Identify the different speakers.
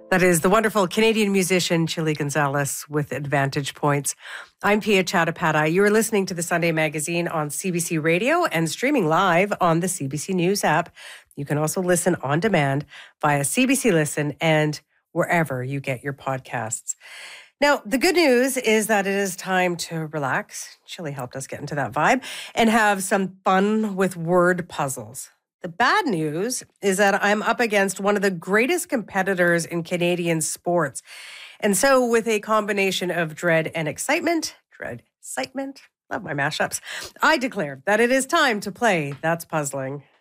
Speaker 1: That is the wonderful Canadian musician Chili Gonzalez with Advantage Points. I'm Pia Chattopadhyay. You are listening to the Sunday Magazine on CBC Radio and streaming live on the CBC News app. You can also listen on demand via CBC Listen and wherever you get your podcasts. Now, the good news is that it is time to relax. Chili helped us get into that vibe and have some fun with word puzzles. The bad news is that I'm up against one of the greatest competitors in Canadian sports. And so with a combination of dread and excitement, love my mashups, I declare that it is time to play That's Puzzling.